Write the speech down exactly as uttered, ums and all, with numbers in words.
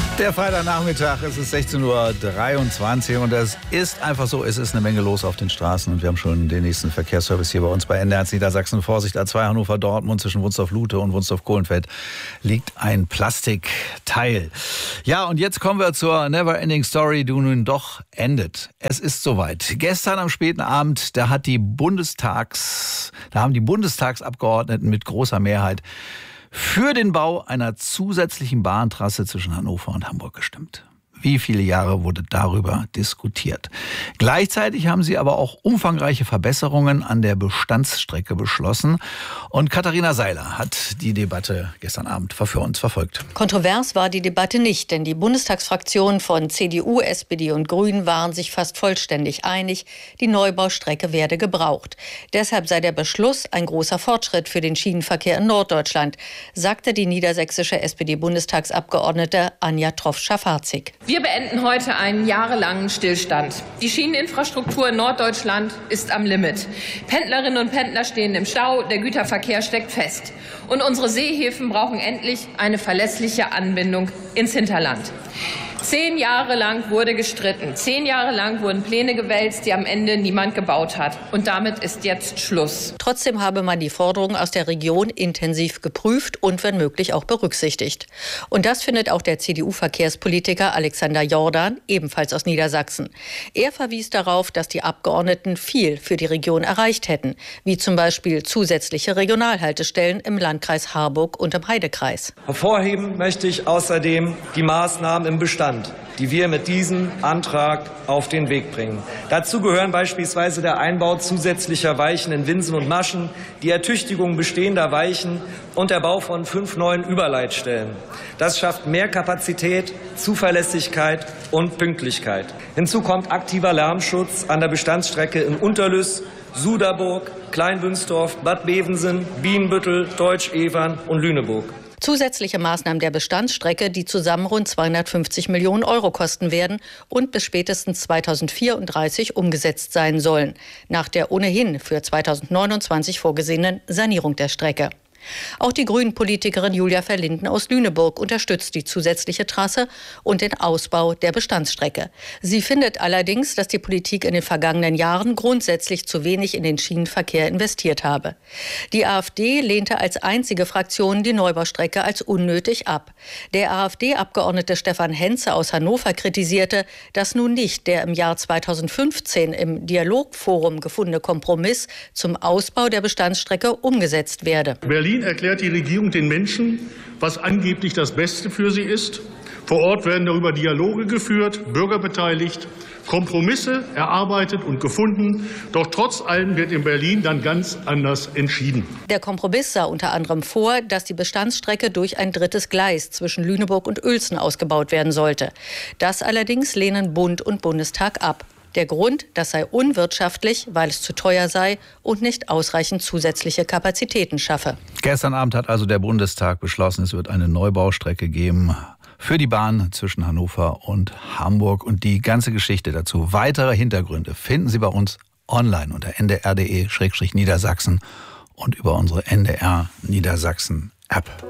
Der Freitagnachmittag, es ist sechzehn Uhr dreiundzwanzig und es ist einfach so, es ist eine Menge los auf den Straßen und wir haben schon den nächsten Verkehrsservice hier bei uns bei N D R Niedersachsen. Vorsicht, A zwei Hannover-Dortmund zwischen Wunstorf-Lute und Wunstorf-Kohlenfeld liegt ein Plastikteil. Ja, und jetzt kommen wir zur Neverending Story, die nun doch endet. Es ist soweit. Gestern am späten Abend, da hat die Bundestags, da haben die Bundestagsabgeordneten mit großer Mehrheit für den Bau einer zusätzlichen Bahntrasse zwischen Hannover und Hamburg gestimmt. Wie viele Jahre wurde darüber diskutiert? Gleichzeitig haben sie aber auch umfangreiche Verbesserungen an der Bestandsstrecke beschlossen. Und Katharina Seiler hat die Debatte gestern Abend für uns verfolgt. Kontrovers war die Debatte nicht, denn die Bundestagsfraktionen von C D U, S P D und Grünen waren sich fast vollständig einig, die Neubaustrecke werde gebraucht. Deshalb sei der Beschluss ein großer Fortschritt für den Schienenverkehr in Norddeutschland, sagte die niedersächsische S P D-Bundestagsabgeordnete Anja Troff-Schafarzig. Wir beenden heute einen jahrelangen Stillstand. Die Schieneninfrastruktur in Norddeutschland ist am Limit. Pendlerinnen und Pendler stehen im Stau, der Güterverkehr steckt fest. Und unsere Seehäfen brauchen endlich eine verlässliche Anbindung ins Hinterland. Zehn Jahre lang wurde gestritten. Zehn Jahre lang wurden Pläne gewälzt, die am Ende niemand gebaut hat. Und damit ist jetzt Schluss. Trotzdem habe man die Forderungen aus der Region intensiv geprüft und wenn möglich auch berücksichtigt. Und das findet auch der C D U-Verkehrspolitiker Alexander Jordan, ebenfalls aus Niedersachsen. Er verwies darauf, dass die Abgeordneten viel für die Region erreicht hätten, wie zum Beispiel zusätzliche Regionalhaltestellen im Landkreis Harburg und im Heidekreis. Hervorheben möchte ich außerdem die Maßnahmen im Bestand, die wir mit diesem Antrag auf den Weg bringen. Dazu gehören beispielsweise der Einbau zusätzlicher Weichen in Winsen und Maschen, die Ertüchtigung bestehender Weichen und der Bau von fünf neuen Überleitstellen. Das schafft mehr Kapazität, Zuverlässigkeit und Pünktlichkeit. Hinzu kommt aktiver Lärmschutz an der Bestandsstrecke in Unterlüß, Suderburg, Kleinbünsdorf, Bad Bevensen, Bienenbüttel, Deutsch-Evern und Lüneburg. Zusätzliche Maßnahmen der Bestandsstrecke, die zusammen rund zweihundertfünfzig Millionen Euro kosten werden und bis spätestens zweitausendvierunddreißig umgesetzt sein sollen, nach der ohnehin für zweitausendneunundzwanzig vorgesehenen Sanierung der Strecke. Auch die Grünen-Politikerin Julia Verlinden aus Lüneburg unterstützt die zusätzliche Trasse und den Ausbau der Bestandsstrecke. Sie findet allerdings, dass die Politik in den vergangenen Jahren grundsätzlich zu wenig in den Schienenverkehr investiert habe. Die AfD lehnte als einzige Fraktion die Neubaustrecke als unnötig ab. Der AfD-Abgeordnete Stefan Henze aus Hannover kritisierte, dass nun nicht der im Jahr zweitausendfünfzehn im Dialogforum gefundene Kompromiss zum Ausbau der Bestandsstrecke umgesetzt werde. Berlin erklärt die Regierung den Menschen, was angeblich das Beste für sie ist. Vor Ort werden darüber Dialoge geführt, Bürger beteiligt, Kompromisse erarbeitet und gefunden. Doch trotz allem wird in Berlin dann ganz anders entschieden. Der Kompromiss sah unter anderem vor, dass die Bestandsstrecke durch ein drittes Gleis zwischen Lüneburg und Uelzen ausgebaut werden sollte. Das allerdings lehnen Bund und Bundestag ab. Der Grund, das sei unwirtschaftlich, weil es zu teuer sei und nicht ausreichend zusätzliche Kapazitäten schaffe. Gestern Abend hat also der Bundestag beschlossen, es wird eine Neubaustrecke geben für die Bahn zwischen Hannover und Hamburg. Und die ganze Geschichte dazu, weitere Hintergründe, finden Sie bei uns online unter n d r punkt d e Niedersachsen und über unsere N D R Niedersachsen App.